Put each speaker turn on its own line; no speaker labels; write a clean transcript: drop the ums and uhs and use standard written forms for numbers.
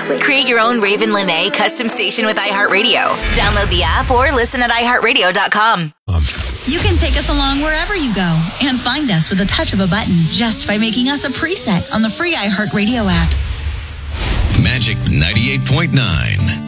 Create your own Raven Lene custom station with iHeartRadio. Download the app or listen at iHeartRadio.com.
You can take us along wherever you go and find us with a touch of a button just by making us a preset on the free iHeartRadio app.
Magic 98.9.